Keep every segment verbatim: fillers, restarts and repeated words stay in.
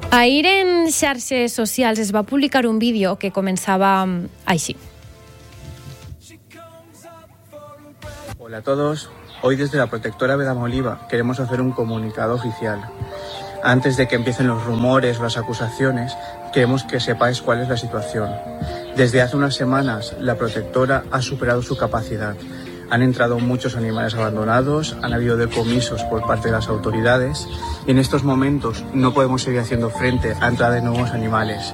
Ahir en xarxes socials es va publicar un vídeo que començava així. Hola a todos, hoy desde la Protectora Bedamoliva queremos hacer un comunicado oficial. Antes de que empiecen los rumores o las acusaciones, queremos que sepáis cuál es la situación. Desde hace unas semanas, la Protectora ha superado su capacidad. Han entrado muchos animales abandonados, han habido decomisos por parte de las autoridades y en estos momentos no podemos seguir haciendo frente a entrada de nuevos animales.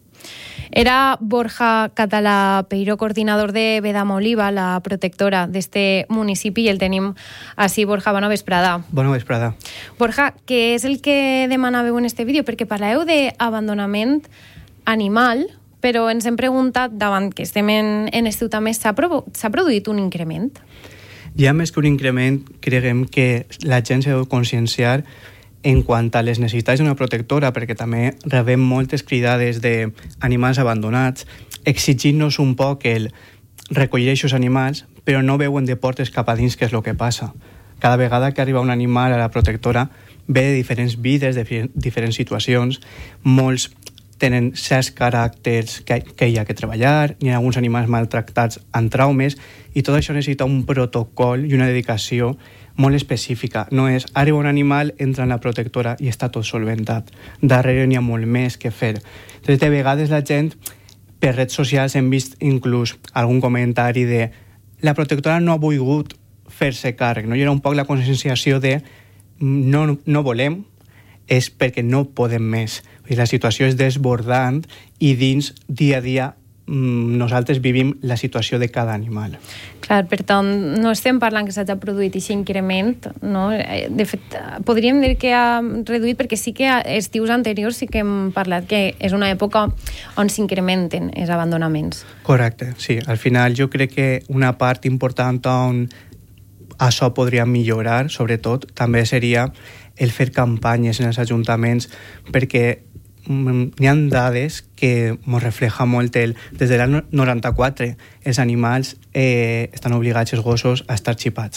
Era Borja Català Peiró, coordinador de Bedamoliva, la protectora d'este municipi, i el tenim així. Borja, bona vesprada. Bona vesprada. Borja, què és el que demanàveu en este vídeo? Perquè parleu d'abandonament animal, però ens hem preguntat, davant que estem en, en estiu també, s'ha produït un increment? Ja més que un increment, creiem que la gent s'ha de conscienciar en quant a les necessitats d'una protectora, perquè també rebem moltes cridades d'animals abandonats, exigint-nos un poc el recollir aquests animals, però no veuen de portes cap a dins què és el que passa. Cada vegada que arriba un animal a la protectora ve de diferents vides, de diferents situacions, molts tenen certs caràcters que, que hi ha que treballar, hi ha alguns animals maltractats amb traumes, i tot això necessita un protocol i una dedicació molt específica. No és, arriba un animal, entra en la protectora i està tot solventat. Darrere n'hi ha molt més que fer. Entonces, de vegades la gent, per redes socials, hem vist inclús algun comentari de la protectora no ha volgut fer-se càrrec, no? I era un poc la conscienciació de no, no volem, és perquè no podem més. I la situació és desbordant i dins, dia a dia, nosaltres vivim la situació de cada animal. Clar, per tant, no estem parlant que s'hagi produït aquest increment, no? De fet, podríem dir que ha reduït, perquè sí que estius anteriors sí que hem parlat que és una època on s'incrementen els abandonaments. Correcte, sí. Al final jo crec que una part important on això podria millorar, sobretot, també seria el fer campanyes en els ajuntaments, perquè n'hi ha dades que ens refleja molt el... Des de l'any noranta-quatre els animals eh, estan obligats, els gossos, a estar xipats.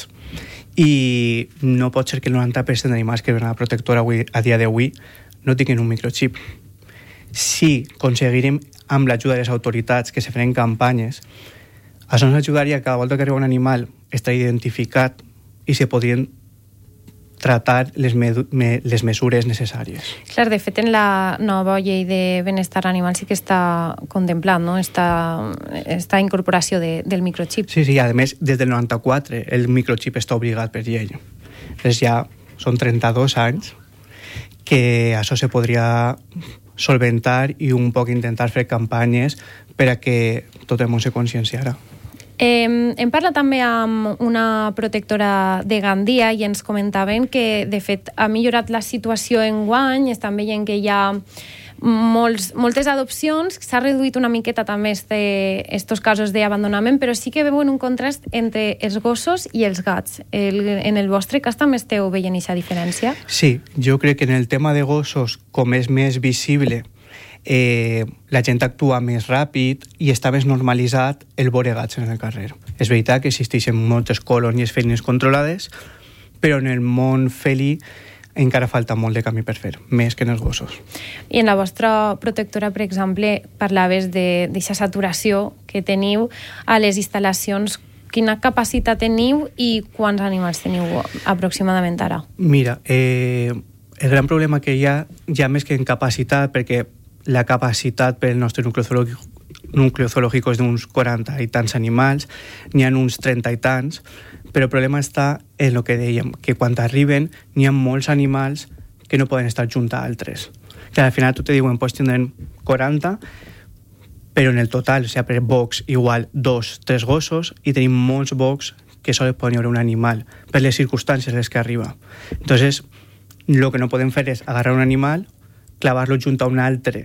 I no pot ser que el noranta per cent d'animals que venen a la protectora avui, a dia d'avui no tinguin un microxip. Si aconseguirem, amb l'ajuda de les autoritats, que se faran campanyes, això ens ajudaria que cada volta que arriba un animal està identificat i se podrien tratar les, me, me, les mesures necessàries. Clar, de fet, en la nova llei de benestar animal sí que està contemplat, no?, esta, esta incorporació de, del microxip. Sí, sí, a més, des del noranta-quatre el microxip està obligat per llei. Llavors ja són trenta-dos anys que això se podria solventar i un poc intentar fer campanyes per a que tot el món se conscienciara. Eh, hem parlat també amb una protectora de Gandia i ens comentaven que, de fet, ha millorat la situació enguany, estan veient que hi ha molts, moltes adopcions, s'ha reduït una miqueta també estos casos d'abandonament, però sí que veuen un contrast entre els gossos i els gats. El, en el vostre cas també esteu veient aquesta diferència? Sí, jo crec que en el tema de gossos, com és més visible, Eh, la gent actua més ràpid i està més normalitzat el veure gats en el carrer. És veritat que existeixen moltes colònies felines controlades, però en el món felí encara falta molt de camí per fer, més que en els gossos. I en la vostra protectora, per exemple, parlaves d'aquesta saturació que teniu a les instal·lacions. Quina capacitat teniu i quants animals teniu aproximadament ara? Mira, eh, el gran problema que hi ha, ja més que en capacitat, perquè la capacitat per el nostre nucli zoològic, nucli zoològic és d'uns quaranta i tants animals, n'hi ha uns trenta i tants, però el problema està en el que dèiem, que quan arriben n'hi ha molts animals que no poden estar junt a altres. Que al final tu te diuen, pues tindrem quaranta, però en el total, o sigui, per box, igual dos, tres gossos, i tenim molts box que sols poden haver un animal, per les circumstàncies en les que arriba. Entonces, el que no podem fer és agarrar un animal, clavar-lo junt a un altre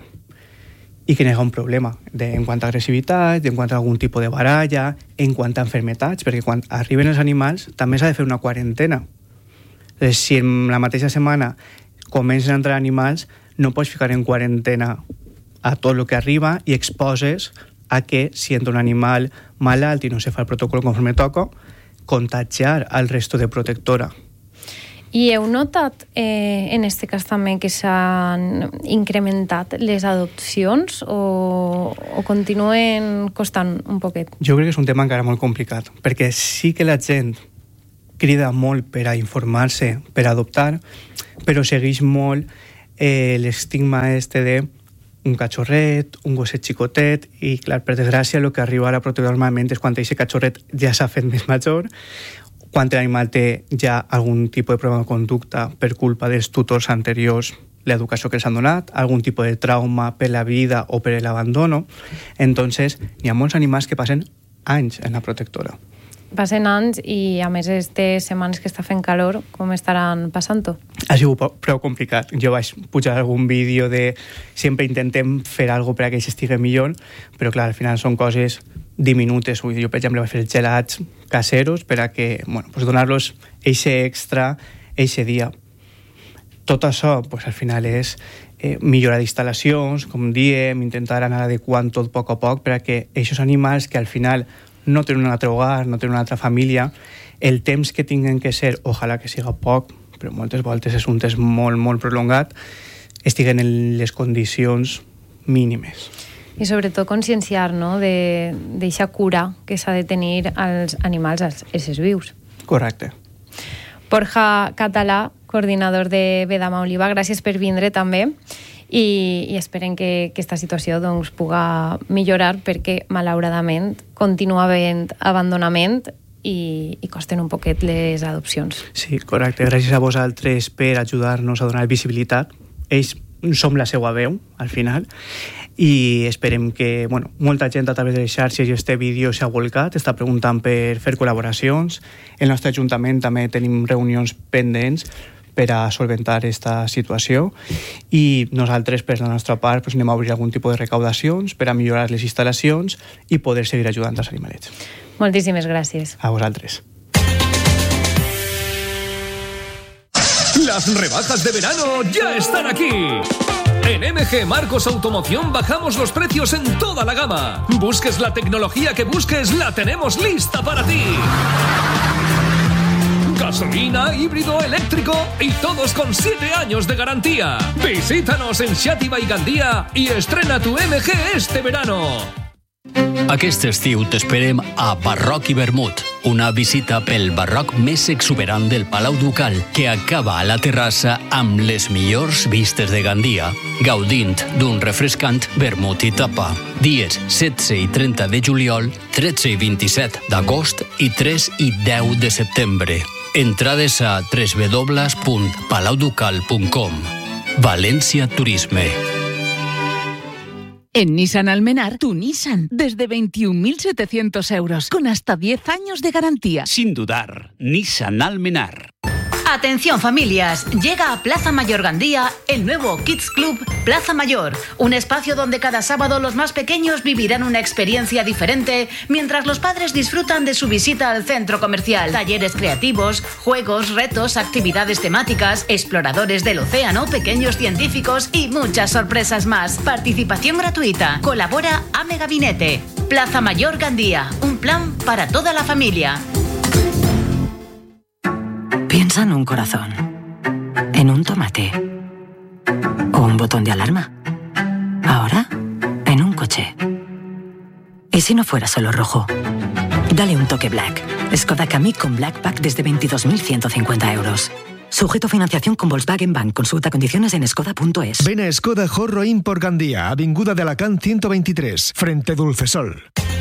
i que n'hi ha un problema de, en quant a agressivitat, en quant a algun tipus de baralla, en quant a enfermetats, perquè quan arriben els animals també s'ha de fer una quarantena. Entonces, si en la mateixa setmana comencen a entrar animals, no pots ficar en quarantena a tot el que arriba i exposes a que si entra un animal malalt i no se fa el protocol conforme toca, contagiar al resto de protectora. I heu notat eh, en aquest cas també que s'han incrementat les adopcions o, o continuen costant un poquet? Jo crec que és un tema encara molt complicat, perquè sí que la gent crida molt per a informar-se, per a adoptar, però segueix molt eh, l'estigma este de un cachorret, un gosset xicotet, i clar, per desgràcia, el que arriba ara protector normalment és quan aquest cachorret ja s'ha fet més major, quan l'animal té ja algun tipus de problema de conducta per culpa dels tutors anteriors, l'educació que els han donat, algun tipus de trauma per la vida o per l'abandono. Entonces, hi ha molts animals que passen anys en la protectora. Passen anys i, a més, aquestes setmanes que està fent calor, com estaran passant-ho? Ha sigut prou complicat. Jo vaig pujar algun vídeo de sempre intentem fer alguna cosa per que ells estigui millor, però, clar, al final són coses diminutes. Jo, per exemple, vaig fer gelats caseros per a que, bueno, pues donar-los eixe extra, eixe dia. Tot això, pues, al final, és eh, millorar d'instal·lacions, com diem, intentar anar adequant tot a poc a poc per a que aquests animals que al final no tenen un altre hogar, no tenen una altra família, el temps que tinguen que ser, ojalà que siga poc, però moltes voltes és un temps molt, molt prolongat, estiguen en les condicions mínimes. I sobretot conscienciar, no?, d'eixa cura que s'ha de tenir als animals, als éssers vius. Correcte. Borja Català, coordinador de Bedama Oliva, gràcies per vindre també. I, i esperem que aquesta situació doncs, puga millorar perquè, malauradament, continua havent abandonament i, i costen un poquet les adopcions. Sí, correcte. Gràcies a vosaltres per ajudar-nos a donar visibilitat. Ells som la seva veu, al final, i esperem que, bueno, molta gent a través de les xarxes i este vídeo s'ha volcat, està preguntant per fer col·laboracions. El nostre ajuntament també tenim reunions pendents per a solventar aquesta situació i nosaltres, per la nostra part, pues, anem a obrir algun tipus de recaudacions per a millorar les instal·lacions i poder seguir ajudant als animalets. Moltíssimes gràcies. A vosaltres. Las rebajas de verano ya están aquí. En M G Marcos Automoción bajamos los precios en toda la gama. Busques la tecnología que busques, la tenemos lista para ti. Gasolina, híbrido, eléctrico y todos con siete años de garantía. Visítanos en Xàtiva i Gandia y estrena tu M G este verano. Aquest estiu t'esperem a Barroc i Vermut, una visita pel barroc més exuberant del Palau Ducal que acaba a la terrassa amb les millors vistes de Gandia, gaudint d'un refrescant vermut i tapa. Dies setze i trenta de juliol, tretze i vint-i-set d'agost i tres i deu de setembre. Entrades a w w w punt palau ducal punt com. València Turisme. En Nissan Almenar, tu Nissan, desde veintiún mil setecientos euros, con hasta diez años de garantía. Sin dudar, Nissan Almenar. Atención familias, llega a Plaza Mayor Gandía el nuevo Kids Club Plaza Mayor, un espacio donde cada sábado los más pequeños vivirán una experiencia diferente mientras los padres disfrutan de su visita al centro comercial. Talleres creativos, juegos, retos, actividades temáticas, exploradores del océano, pequeños científicos y muchas sorpresas más. Participación gratuita. Colabora Ame Gabinete. Plaza Mayor Gandía, un plan para toda la familia. Piensa en un corazón, en un tomate o un botón de alarma. Ahora, en un coche. ¿Y si no fuera solo rojo? Dale un toque Black. Skoda Kamiq con Black Pack desde veintidós mil ciento cincuenta euros. Sujeto a financiación con Volkswagen Bank. Consulta condiciones en skoda punto es. Ven a Skoda Horro Import Gandía, Avinguda de Alacant ciento veintitrés, frente Dulcesol.